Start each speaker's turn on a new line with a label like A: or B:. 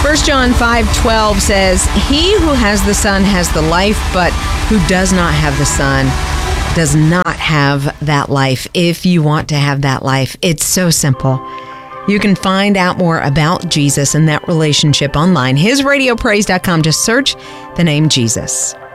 A: 1 John 5:12 says, "He who has the Son has the life, but who does not have the Son does not have that life." If you want to have that life, it's so simple. You can find out more about Jesus and that relationship online. HisRadioPraise.com. Just search the name Jesus.